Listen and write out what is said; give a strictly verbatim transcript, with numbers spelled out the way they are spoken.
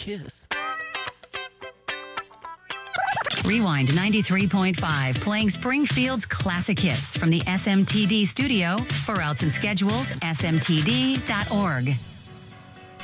kiss. Rewind ninety-three point five, playing Springfield's classic hits from the S M T D studio. For routes and schedules, S M T D dot org.